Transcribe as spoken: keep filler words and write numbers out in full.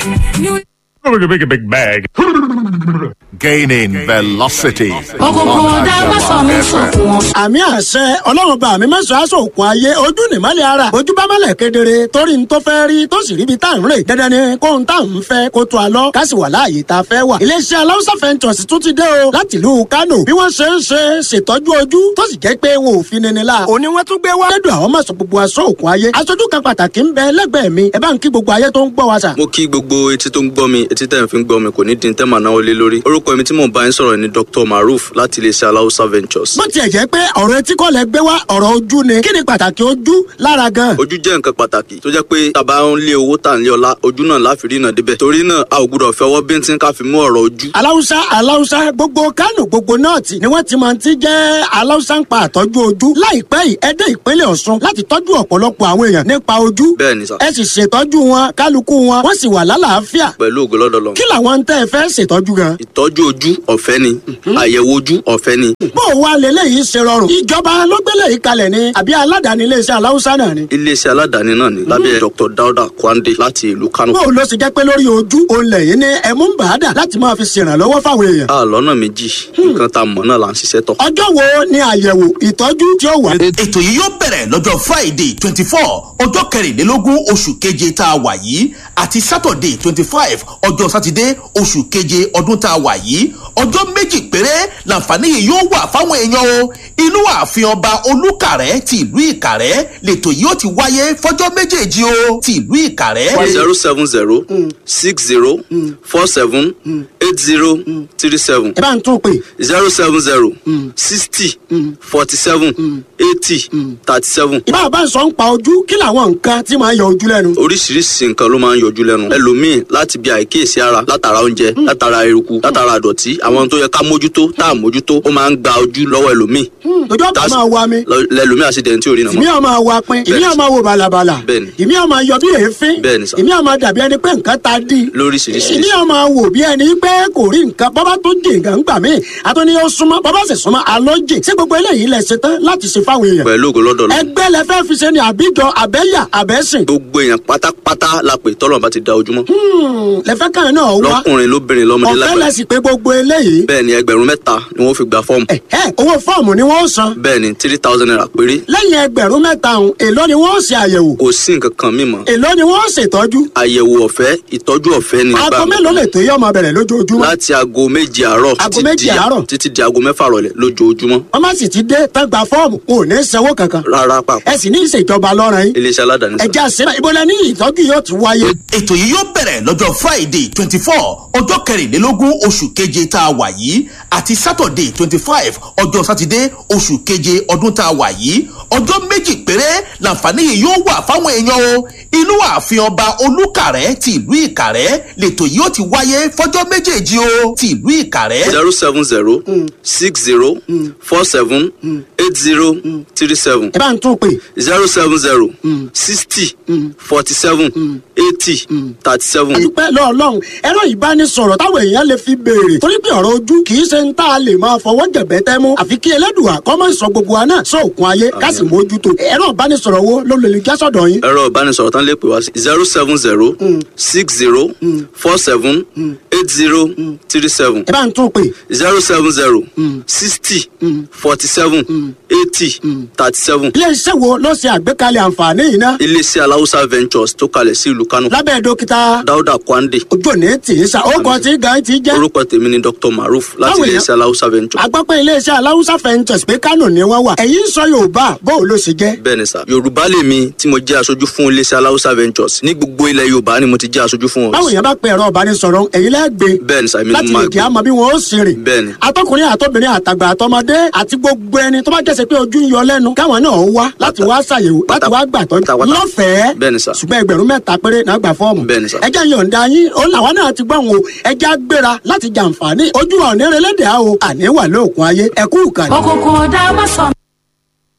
Make a big bag. Gaining velocity. Àmì àṣẹ ọlọ́run bá mi mẹ́sàn-án aṣọ òkun ayé ojú nìmọ́lẹ̀ ara ojú bá mọ́lẹ̀ kedere torí n tó fẹ́ rí tó sì ríbi tá à ń rè dandan ni kó n tá à ń fẹ́ kó tó a lọ ká sì wà láàyè tá a fẹ́ wà. Iléeṣẹ́ aláwùsá fẹ́ntọ̀sì tún ti dé o láti ìlú Kánò bí wọ́n ṣe ń ṣe ṣètọ́jú ojú tó sì jẹ́ pé wọn ò fi nini la. Òní wọ́n tún gbé wá. Lẹ́dùn àwọn mọ̀sán gbogbo aṣọ òkun ayé aṣojú kan pàtàkì ń bẹ lẹ́gbẹ̀ẹ́ mi ẹ bá ń kí gbogbo ayé tó ń gbọ́ wa sà. Mo kí gbogbo etí tó ń gbọ́ mi etí tẹ̀ ń fi ń gbọ́ mi kò ní dín tẹ́ màá náwó lé lórí. Orúkọ mi tí mò ń bá yín sọ̀rọ̀ ni Doctor Maruf láti iléeṣẹ́ aláwùsá ventures. Bó tiẹ̀ jẹ́ pé ọ̀rọ̀ etí kọ́ lẹ gbé wá ọ̀rọ̀ ojú ni kí ni pàtàkì ojú lára gan. Ojú jẹ́ nǹkan pàtàkì tó jẹ́ pé tàbá ń lé owó tà ń lé ọlá ojú náà láfi rí náà débẹ̀. Torí náà a ò gbúdọ̀ fẹ́ ọwọ́ bíntín ká fi mú ọ̀rọ̀ ojú. Aláwùsá aláwùsá gbogbo Kánò gbogbo nọ́ọ̀tì ni wọ́n ti máa ti jẹ́ aláwùsá ń pa àtọ́jú ojú. Láìpẹ́ yìí ẹ dé ìpínlẹ̀ Ọ̀ṣun láti tọ́jú ọ̀pọ̀lọpọ̀ àwọn èèyàn nípa ojú. Bẹ́ẹ̀ni sà. Ẹ sì ṣètọ́jú wọn kálukú wọn wọ́n sì wà lálàáfíà. Pẹ̀lú ògo lọ́dọ̀ Ọlọ́run. Kí làwọn tẹ́ ẹ fẹ́ ṣètọ́jú gan? Ìtọ́jú ojú ọ̀fẹ́ ni àyẹ̀wò ojú ọ̀fẹ́ ni. Bó o wá lélẹ́yìí ṣe rọrùn. Ìjọba ló gbélé yìí kalẹ̀ ni àbí aládàáni iléeṣẹ́ aláwùsá náà ni. Iléeṣẹ́ aládàáni náà ni lábẹ́ Doctor Dauda Kwande láti ìlú Kánò. Bó o lọ sì jẹ́ pé lórí ojú òun lẹ́yìn ní ẹ̀mú ń bàádà láti máa fi ṣèrànlọ́wọ́ fáwọn èèyàn. A lọ́nà méjì nǹkan tá a mọ̀ náà là ń ṣiṣẹ́ tọ̀. Ọjọ́ wo ni àyẹ̀wò ìtọ́jú tí ó wà? Ètò yìí yóò bẹ̀rẹ̀ lọ́jọ́ Friday twenty four ọjọ́ kẹrìnlélógún oṣù keje tá a wà yìí àti Saturday twenty five ọjọ́ Sátidé oṣù keje ọdún tá a wà yìí. Ọjọ́ méjì péré làǹfààní yìí yóò wà fáwọn èèyàn o. Inú ààfin ọba Olúkàrẹ́ ti ìlú Ìkàrẹ́ lètò yìí ó ti wáyé fọ́jọ́ méjèèjì o ti ìlú Ìkàrẹ́. zero seven zero six zero four seven eight zero three seven. Ẹ bá ń tún pè. zero seven zero sixty forty seven eighty thirty seven. Ìbá bá ń sọ ń pa ojú kí làwọn nǹkan tí máa ń yọ ojú lẹ́nu. Oríṣiríṣi nǹkan ló máa ń yọjú lẹ́nu. Ẹlòmíì láti bí àìkíyèsí ara látara oúnjẹ látara eruku látara àdọ̀tí àwọn tó yẹ ká mójútó tá à mójútó ó máa ń gba ojú lọ́wọ́ ẹlòmíì. Ojú ọ̀tá máa wa mi. Lẹ́lòmíì àṣìdẹ̀ntì ò rí nà mọ́. Ìmí á máa wa pin, ìmí á máa wo bàlàbàlà. Bẹ́ẹ̀ni. Ìmí á máa yọ bí èéfín. Bẹ́ẹ̀ni sà. Ìmí á máa dàbí ẹni pé nǹkan ta dí. Lóríṣiríṣi. Ìmí á máa wò bí ẹni pé kò rí nǹkan bọ́bá tó jì nǹkan gbà mí. Àtọ́ ni ó súnmọ́ bọ́bá sì súnmọ́ alójì. Ṣé gbogbo eléyìí lẹ ṣe tán láti ṣe fáwọn èèyàn? Pẹ̀lú ògo lọ́dọ̀ Ọlọ́run. Ẹgbẹ́ lẹ fẹ́ fi ṣe ni àbíjọ àbẹ́yà àbẹ́sìn. Gbogbo èèyàn pátápátá la pè tọ́lọ̀ bá ti da ojúmọ́. Lẹ́fẹ́ kan náà wá. Lọ́kùnrin lóbìnrin lọ́mọdé lágbàá. Ọ̀fẹ́ lẹ sì pé gbogbo eléyìí. Bẹ́ẹ̀ni ẹgbẹ̀rún mẹ́ta ni wọ́n fi gba fọ́ọ̀mù. Ẹ ẹ owó fọ́ọ̀mù ni wọ́n san. Bẹ́ẹ̀ni three thousand naira péré. Lẹ́yìn ẹgbẹ̀rún mẹ́ta ọ̀hún èló ni wọ́n ṣe àyẹ̀wò. Kò sí nǹkan kan mímọ́. Èló ni wọ́n ṣètọ́jú. Àyẹ̀wò ọ̀fẹ́ ìtọ́jú ọ̀fẹ́ ni. Aago mélòó lè tó yọ ọmọ bẹ̀rẹ̀ lójoojúmọ́? Láti aago méje àárọ̀ Aago méje àárọ̀. títí di aago mẹ́fà rọ̀lẹ́ lójoojúmọ́. Wọ́n má sì ti dé tán gba fọ́ọ̀mù ò ní sanwó kankan. Rárá pàpọ̀. Ẹ sì ní ìṣèjọba lọ́rọ̀ yín. Iléeṣẹ́ aládàáni sọ. Ẹja síbẹ̀ ìbọ̀lẹ̀ ní ìtọ́jú yóò ti wáyé. Ètò yìí yóò bẹ̀rẹ̀ lọ́jọ́ Friday twenty four ọjọ́ kẹrìnlélógún oṣù keje tá a wà yìí àti Saturday twenty five ọjọ́ Sátidé oṣù keje ọdún tá a wà yìí. Ọjọ́ méjì péré làǹfààní yìí yóò wà fáwọn èèyàn o. Inú ààfin ọba Olúkàrẹ́ ti ìlú Ìkàrẹ́ lètò yìí ó ti wáyé fọ́jọ́ méjèèjì o ti ìlú Ìkàrẹ́. zero seven zero six zero four seven eight zero three seven. Ẹ bá ń tún pè. zero seven zero sixty forty seven eighty thirty seven. Àdúpẹ́ lọ́ọ̀lọ́hún ẹ̀rọ ìbánisọ̀rọ̀ táwọn èèyàn lè fi béèrè torí pé ọ̀rọ̀ ojú kì í ṣe ń tá a lè máa fọwọ́ jẹ̀bẹ́ tẹ́ mú àfi kí Ẹlẹ́dùà kó máa sọ gbogbo wa náà sóòkun ayé ká sì mójútó. Ẹ̀rọ ìbánisọ̀rọ̀ wo ló lè já sọ̀dọ̀ yín? Ẹ̀rọ ìbánisọ̀rọ̀ tán lè pè wá sí zero seven zero six zero four seven eight zero three seven. Ẹ bá ń tún pè. zero seven zero sixty forty seven eighty thirty seven. Ilé iṣẹ́ wo ló ṣe àgbékalẹ̀ àǹfààní yìí ná? Iléeṣẹ́ aláwùsá ventures tó kalẹ̀ sí ìlú Kánò. Lábẹ́ dókítà Dauda Kwande. ojú òní tì í sa orúkọ tí gan ti jẹ́. Orúkọ tèmi ni Doctor Maruf láti Báwo iléeṣẹ́ aláwùsá ventures. Agbọ́pẹ́ iléeṣẹ́ aláwùsá fẹ́ntẹ̀sì pé Kánò ni wọ́n wà. Ẹ̀yin sọ Yorùbá bóò ló ṣe jẹ́. Bẹ́ẹ̀ni sà. Yorùbá lèmi tí mo jẹ́ aṣojú fún iléeṣẹ́ aláwùsá ventures. Ní gbogbo ilẹ̀ Yorùbá ni mo ti jẹ́ aṣojú fún wọn. Báwo yẹn bá pe ẹ̀rọ ìbánisọ̀rọ̀ ẹ̀yin lẹ́gbẹ̀ẹ́. Bẹ́ẹ̀ni sà, èmi ni láti mo máa lè kí a mọ bí wọn ó ṣe rìn. Bẹ́ẹ̀ni. Atọ́kùnrin àtọ́bìnrin àtàgbà àtọmọdé àti gbogbo ẹni tó bá jẹ́sẹ̀ pé ojú ń yọ lẹ́nu káwọn náà wá láti wá ṣàyẹ̀wò láti wá gbàtọ́jú lọ́fẹ̀ẹ́. Bẹ́ẹ̀ni sà. Ṣùgbọ́n ẹgbẹ̀rún mẹ́ta péré náà gbà fọ́ọ̀mù. Bẹ́ẹ̀ni sà. Ẹjẹ́ yọ̀ǹda yín ó làwọn náà ti gbọ́n o ẹjẹ́ gbéra láti jàǹfààní ojú wa ò ní relẹ́dẹ̀ẹ́ o àní wà lóòkun ayé ẹ̀kú ìkànnì. Òkùnkùn ọ̀dà má sọ.